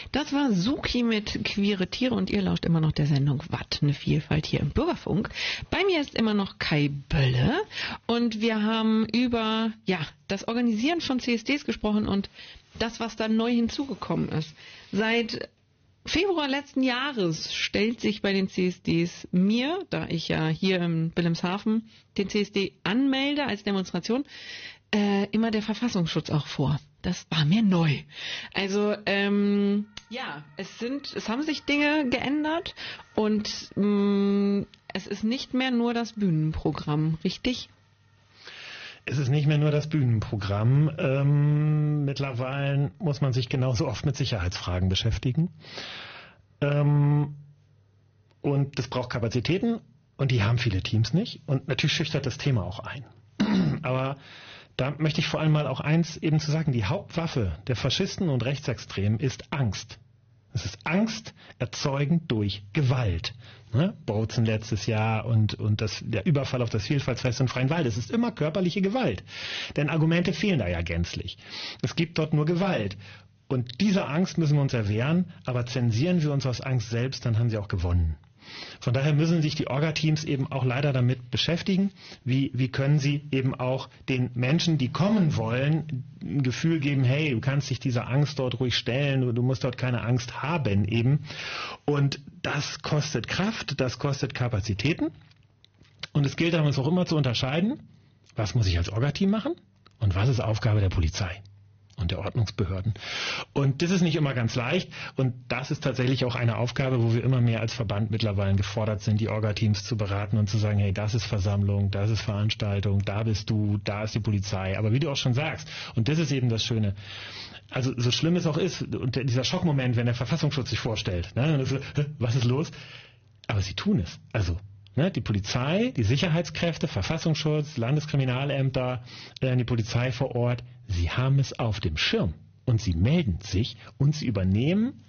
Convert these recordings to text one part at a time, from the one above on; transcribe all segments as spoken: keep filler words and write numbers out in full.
Das war Suki mit Queere Tiere und ihr lauscht immer noch der Sendung Watt, eine Vielfalt hier im Bürgerfunk. Bei mir ist immer noch Kai Bölle und wir haben über ja das Organisieren von C S Ds gesprochen und das, was da neu hinzugekommen ist. Seit Februar letzten Jahres stellt sich bei den C S Ds mir, da ich ja hier in Wilhelmshaven den C S D anmelde als Demonstration, äh, immer der Verfassungsschutz auch vor. Das war mir neu. Also ähm, ja, es sind, es haben sich Dinge geändert und mh, es ist nicht mehr nur das Bühnenprogramm, richtig? Es ist nicht mehr nur das Bühnenprogramm. Ähm, mittlerweile muss man sich genauso oft mit Sicherheitsfragen beschäftigen. Ähm, und das braucht Kapazitäten und die haben viele Teams nicht. Und natürlich schüchtert das Thema auch ein. Aber da möchte ich vor allem mal auch eins eben zu sagen. Die Hauptwaffe der Faschisten und Rechtsextremen ist Angst. Es ist Angst erzeugen durch Gewalt. Ne? Bozen letztes Jahr und, und das, der Überfall auf das Vielfaltsfest in Freien Wald. Es ist immer körperliche Gewalt. Denn Argumente fehlen da ja gänzlich. Es gibt dort nur Gewalt. Und dieser Angst müssen wir uns erwehren, aber zensieren wir uns aus Angst selbst, dann haben sie auch gewonnen. Von daher müssen sich die Orga-Teams eben auch leider damit beschäftigen, wie, wie können sie eben auch den Menschen, die kommen wollen, ein Gefühl geben, hey, du kannst dich dieser Angst dort ruhig stellen, du, du musst dort keine Angst haben eben. Und das kostet Kraft, das kostet Kapazitäten. Und es gilt damals auch immer zu unterscheiden, was muss ich als Orga-Team machen und was ist Aufgabe der Polizei und der Ordnungsbehörden. Und das ist nicht immer ganz leicht und das ist tatsächlich auch eine Aufgabe, wo wir immer mehr als Verband mittlerweile gefordert sind, die Orga-Teams zu beraten und zu sagen, hey, das ist Versammlung, das ist Veranstaltung, da bist du, da ist die Polizei. Aber wie du auch schon sagst, und das ist eben das Schöne, also so schlimm es auch ist, und dieser Schockmoment, wenn der Verfassungsschutz sich vorstellt, ne, und das so, was ist los? Aber sie tun es. Also Ne, die Polizei, die Sicherheitskräfte, Verfassungsschutz, Landeskriminalämter, äh, die Polizei vor Ort, sie haben es auf dem Schirm und sie melden sich und sie übernehmen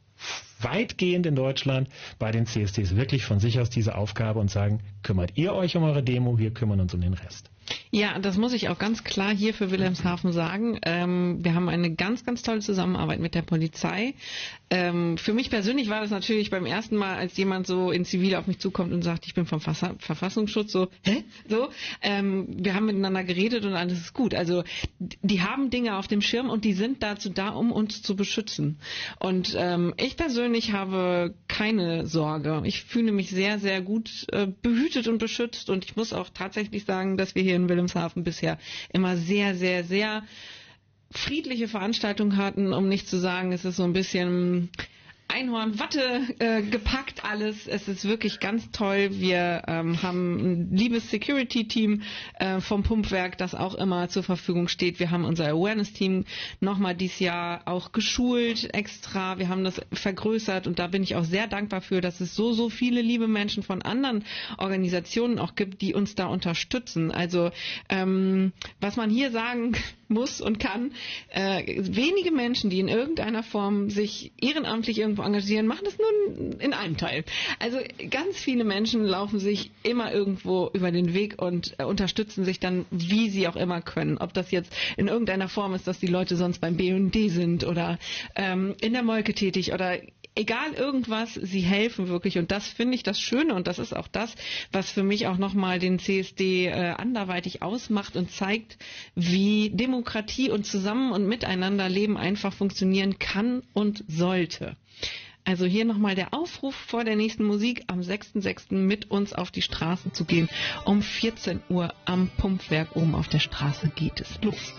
weitgehend in Deutschland bei den C S Ds wirklich von sich aus diese Aufgabe und sagen, kümmert ihr euch um eure Demo, wir kümmern uns um den Rest. Ja, das muss ich auch ganz klar hier für Wilhelmshaven sagen. Ähm, wir haben eine ganz, ganz tolle Zusammenarbeit mit der Polizei. Ähm, für mich persönlich war das natürlich beim ersten Mal, als jemand so in Zivil auf mich zukommt und sagt, ich bin vom Verfa- Verfassungsschutz, so, hä? So, ähm, wir haben miteinander geredet und alles ist gut. Also, die haben Dinge auf dem Schirm und die sind dazu da, um uns zu beschützen. Und ähm, ich persönlich habe keine Sorge. Ich fühle mich sehr, sehr gut äh, behütet und beschützt und ich muss auch tatsächlich sagen, dass wir hier in Wilhelmshaven bisher immer sehr, sehr, sehr friedliche Veranstaltungen hatten, um nicht zu sagen, es ist so ein bisschen Einhorn-Watte äh, gepackt alles. Es ist wirklich ganz toll. Wir ähm, haben ein liebes Security-Team äh, vom Pumpwerk, das auch immer zur Verfügung steht. Wir haben unser Awareness-Team nochmal dieses Jahr auch geschult extra. Wir haben das vergrößert und da bin ich auch sehr dankbar für, dass es so, so viele liebe Menschen von anderen Organisationen auch gibt, die uns da unterstützen. Also ähm, was man hier sagen muss und kann, äh, wenige Menschen, die in irgendeiner Form sich ehrenamtlich irgendwo engagieren, machen das nur in einem Teil. Also ganz viele Menschen laufen sich immer irgendwo über den Weg und äh, unterstützen sich dann, wie sie auch immer können. Ob das jetzt in irgendeiner Form ist, dass die Leute sonst beim B und D sind oder ähm, in der Molke tätig oder egal irgendwas, sie helfen wirklich und das finde ich das Schöne und das ist auch das, was für mich auch nochmal den C S D äh, anderweitig ausmacht und zeigt, wie Demokratie und Zusammen- und Miteinanderleben einfach funktionieren kann und sollte. Also hier nochmal der Aufruf vor der nächsten Musik am sechsten sechsten mit uns auf die Straße zu gehen. Um vierzehn Uhr am Pumpwerk oben auf der Straße geht es los.